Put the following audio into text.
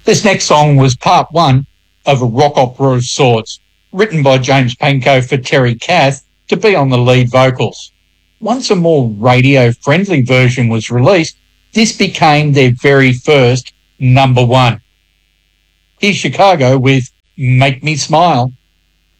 This next song was part one of a rock opera of sorts, written by James Pankow for Terry Kath to be on the lead vocals. Once a more radio-friendly version was released, this became their very first number one. Here's Chicago with Make Me Smile.